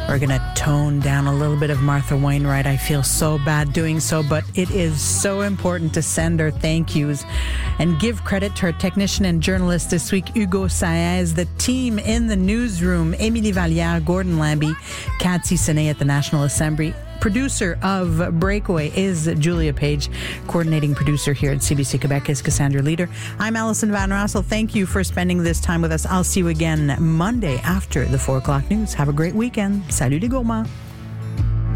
We're going to tone down a little bit of Martha Wainwright. I feel so bad doing so, but it is so important to send our thank yous and give credit to our technician and journalist this week, Hugo Saez, the team in the newsroom, Émilie Vallière, Gordon Lambie, Cathy Sene at the National Assembly. Producer of Breakaway is Julia Page. Coordinating producer here at CBC Quebec is Cassandra Leader. I'm Alison Van Rassel. Thank you for spending this time with us. I'll see you again Monday after the 4 o'clock news. Have a great weekend. Salut les gourmands.